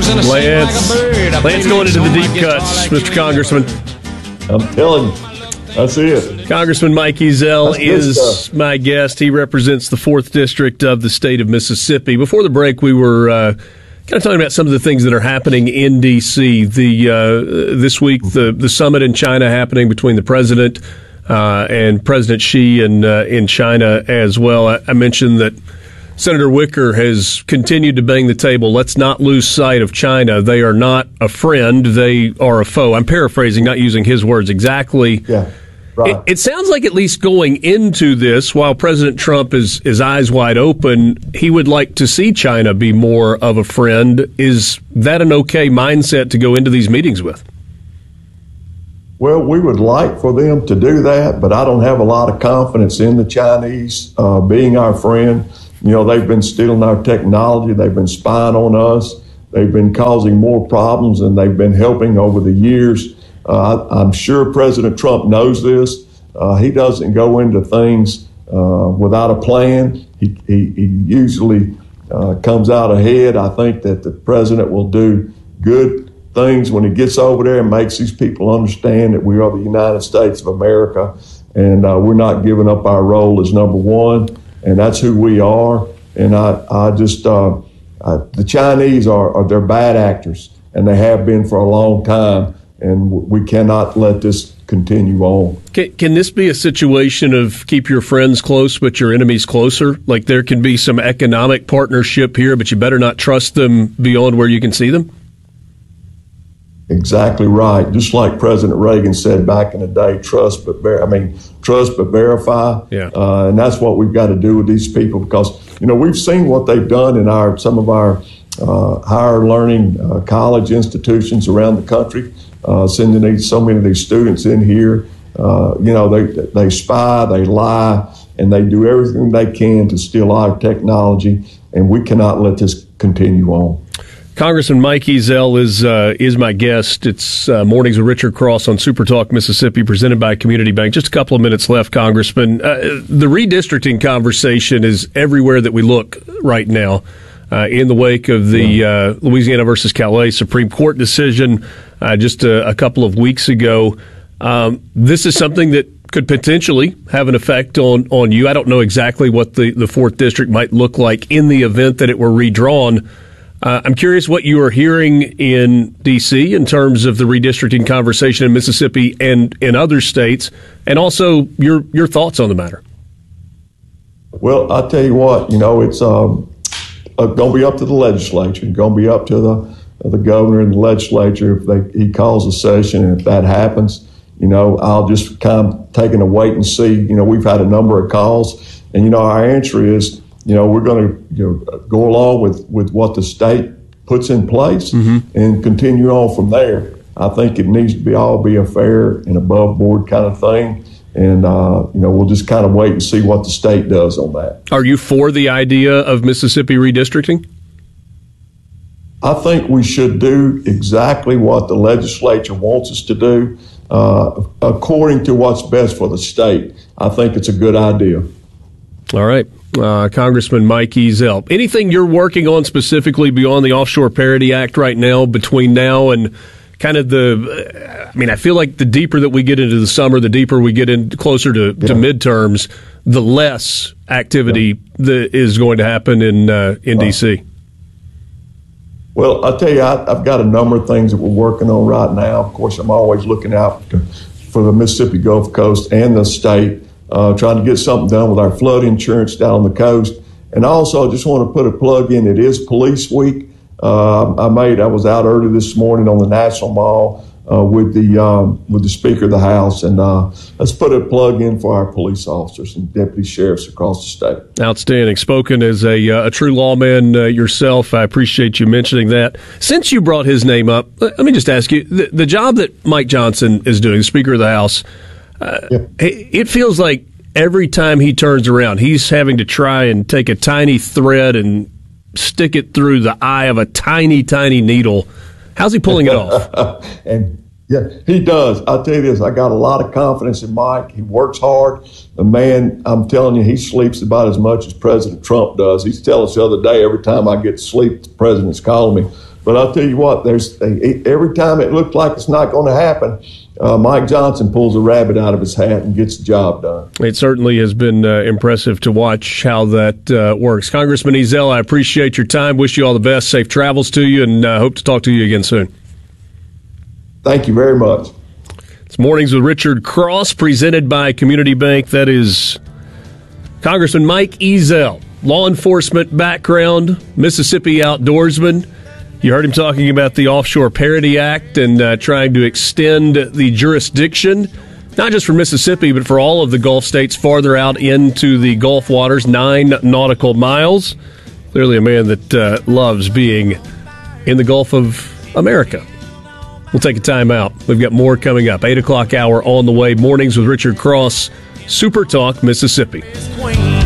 Lance going into the deep cuts, Mr. Congressman. I'm telling you, that's it. Congressman Mike Ezell is my guest. He represents the 4th District of the state of Mississippi. Before the break, we were kind of talking about some of the things that are happening in D.C. This week, the summit in China happening between the president and President Xi in China as well. I mentioned that Senator Wicker has continued to bang the table. Let's not lose sight of China. They are not a friend. They are a foe. I'm paraphrasing, not using his words exactly. Yeah, right. It sounds like at least going into this, while President Trump is eyes wide open, he would like to see China be more of a friend. Is that an okay mindset to go into these meetings with? Well, we would like for them to do that, but I don't have a lot of confidence in the Chinese being our friend. You know, they've been stealing our technology. They've been spying on us. They've been causing more problems than they've been helping over the years. I'm sure President Trump knows this. He doesn't go into things without a plan. He usually comes out ahead. I think that the president will do good things when he gets over there and makes these people understand that we are the United States of America and we're not giving up our role as number one. And that's who we are. And the Chinese they're bad actors, and they have been for a long time. And we cannot let this continue on. Can this be a situation of keep your friends close but your enemies closer? Like there can be some economic partnership here, but you better not trust them beyond where you can see them? Exactly right. Just like President Reagan said back in the day, trust but verify. Yeah. And that's what we've got to do with these people because, you know, we've seen what they've done in some of our higher learning college institutions around the country, sending so many of these students in here. You know, they spy, they lie, and they do everything they can to steal our technology, and we cannot let this continue on. Congressman Mike Ezell is my guest. It's Mornings with Richard Cross on Super Talk Mississippi, presented by Community Bank. Just a couple of minutes left, Congressman. The redistricting conversation is everywhere that we look right now. In the wake of the Louisiana versus Calais Supreme Court decision just a couple of weeks ago, this is something that could potentially have an effect on you. I don't know exactly what the 4th District might look like in the event that it were redrawn. I'm curious what you are hearing in D.C. in terms of the redistricting conversation in Mississippi and in other states, and also your thoughts on the matter. Well, I'll tell you what, you know, it's going to be up to the legislature. It's going to be up to the governor and the legislature if he calls a session, and if that happens, you know, I'll just kind of taking a wait and see. You know, we've had a number of calls, and, you know, our answer is, you know, we're going to go along with what the state puts in place and continue on from there. I think it needs to be a fair and above board kind of thing. And, you know, we'll just kind of wait and see what the state does on that. Are you for the idea of Mississippi redistricting? I think we should do exactly what the legislature wants us to do, according to what's best for the state. I think it's a good idea. All right. Congressman Mike Ezell. Anything you're working on specifically beyond the Offshore Parity Act right now, between now and kind of I feel like the deeper that we get into the summer, the deeper we get in closer to midterms, the less activity that is going to happen in D.C. Well, I'll tell you, I've got a number of things that we're working on right now. Of course, I'm always looking out for the Mississippi Gulf Coast and the state. Trying to get something done with our flood insurance down on the coast. And also, I just want to put a plug in. It is Police Week. I was out early this morning on the National Mall with the Speaker of the House, and let's put a plug in for our police officers and deputy sheriffs across the state. Outstanding. Spoken as a true lawman yourself, I appreciate you mentioning that. Since you brought his name up, let me just ask you, the job that Mike Johnson is doing, the Speaker of the House, it feels like every time he turns around, he's having to try and take a tiny thread and stick it through the eye of a tiny, tiny needle. How's he pulling it off? And yeah, he does. I'll tell you this, I got a lot of confidence in Mike. He works hard. The man, I'm telling you, he sleeps about as much as President Trump does. He's telling us the other day, every time I get to sleep, the president's calling me. But I'll tell you what, every time it looked like it's not going to happen, Mike Johnson pulls a rabbit out of his hat and gets the job done. It certainly has been impressive to watch how that works. Congressman Ezell, I appreciate your time. Wish you all the best. Safe travels to you, and hope to talk to you again soon. Thank you very much. It's Mornings with Richard Cross, presented by Community Bank. That is Congressman Mike Ezell, law enforcement background, Mississippi outdoorsman. You heard him talking about the Offshore Parity Act and trying to extend the jurisdiction, not just for Mississippi, but for all of the Gulf states farther out into the Gulf waters, 9 nautical miles. Clearly a man that loves being in the Gulf of America. We'll take a time out. We've got more coming up. 8 o'clock hour on the way. Mornings with Richard Cross, Super Talk, Mississippi.